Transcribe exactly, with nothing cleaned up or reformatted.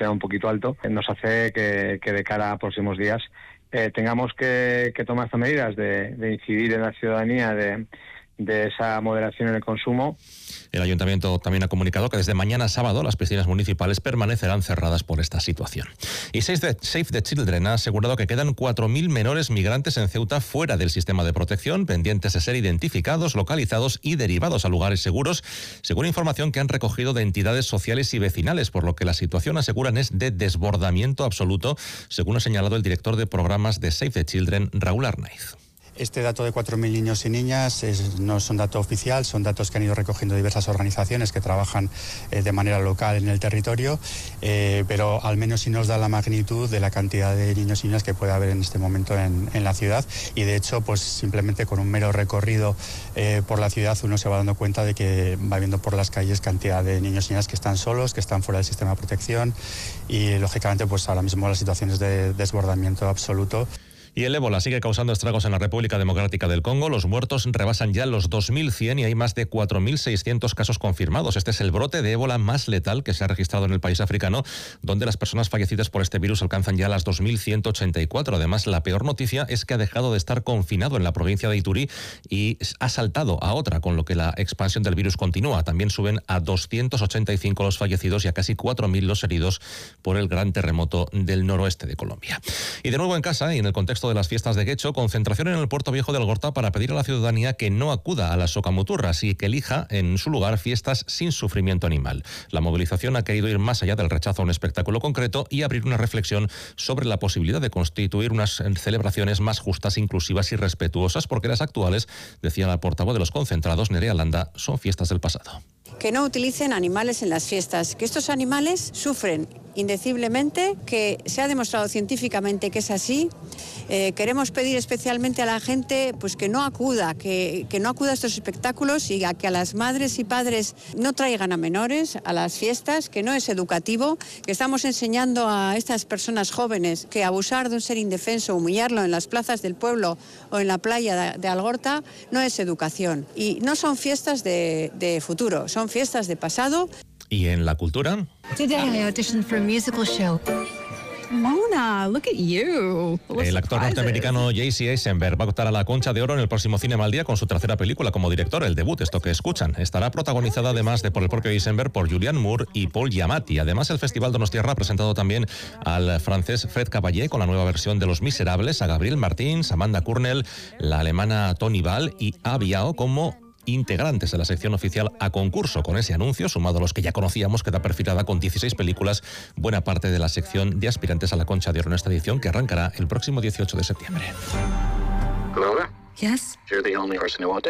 queda un poquito alto, nos hace que, que de cara a próximos días eh, tengamos que, que tomar estas medidas de, de incidir en la ciudadanía de, de esa moderación en el consumo. El Ayuntamiento también ha comunicado que desde mañana sábado las piscinas municipales permanecerán cerradas por esta situación. Y Save the, Save the Children ha asegurado que quedan cuatro mil menores migrantes en Ceuta fuera del sistema de protección, pendientes de ser identificados, localizados y derivados a lugares seguros, según información que han recogido de entidades sociales y vecinales, por lo que la situación, aseguran, es de desbordamiento absoluto, según ha señalado el director de programas de Save the Children, Raúl Arnaiz. Este dato de cuatro mil niños y niñas es, no es un dato oficial, son datos que han ido recogiendo diversas organizaciones que trabajan eh, de manera local en el territorio, eh, pero al menos sí nos da la magnitud de la cantidad de niños y niñas que puede haber en este momento en, en la ciudad, y de hecho pues simplemente con un mero recorrido eh, por la ciudad uno se va dando cuenta de que va viendo por las calles cantidad de niños y niñas que están solos, que están fuera del sistema de protección, y lógicamente pues ahora mismo la situación es de desbordamiento absoluto. Y el ébola sigue causando estragos en la República Democrática del Congo. Los muertos rebasan ya los dos mil cien y hay más de cuatro mil seiscientos casos confirmados. Este es el brote de ébola más letal que se ha registrado en el país africano, donde las personas fallecidas por este virus alcanzan ya las dos mil ciento ochenta y cuatro. Además, la peor noticia es que ha dejado de estar confinado en la provincia de Ituri y ha saltado a otra, con lo que la expansión del virus continúa. También suben a doscientos ochenta y cinco los fallecidos y a casi cuatro mil los heridos por el gran terremoto del noroeste de Colombia. Y de nuevo en casa y en el contexto de las fiestas de Guecho, concentración en el Puerto Viejo de Algorta para pedir a la ciudadanía que no acuda a las socamuturras y que elija en su lugar fiestas sin sufrimiento animal. La movilización ha querido ir más allá del rechazo a un espectáculo concreto y abrir una reflexión sobre la posibilidad de constituir unas celebraciones más justas, inclusivas y respetuosas, porque las actuales, decía la portavoz de los concentrados, Nerea Landa, son fiestas del pasado. Que no utilicen animales en las fiestas, que estos animales sufren indeciblemente, que se ha demostrado científicamente que es así. Eh, queremos pedir especialmente a la gente pues que no acuda, que, que no acuda a estos espectáculos, y a que a las madres y padres no traigan a menores a las fiestas, que no es educativo, que estamos enseñando a estas personas jóvenes que abusar de un ser indefenso, humillarlo en las plazas del pueblo o en la playa de, de Algorta no es educación. Y no son fiestas de, de futuro, son fiestas de pasado. ¿Y en la cultura? Today I auditioned for a musical show. Mona, look at you. El actor norteamericano J C Eisenberg va a optar a la Concha de Oro en el próximo Cinema al Día con su tercera película como director, el debut, esto que escuchan. Estará protagonizada además de por el propio Eisenberg por Julianne Moore y Paul Giamatti. Además, el Festival Donostiarra ha presentado también al francés Fred Caballé con la nueva versión de Los Miserables, a Gabriel Martins, Amanda Kurnell, la alemana Toni Ball y A Biao como integrantes de la sección oficial a concurso. Con ese anuncio, sumado a los que ya conocíamos, queda perfilada con dieciséis películas buena parte de la sección de aspirantes a la Concha de Oro en esta edición, que arrancará el próximo dieciocho de septiembre. Yes? You're the only person who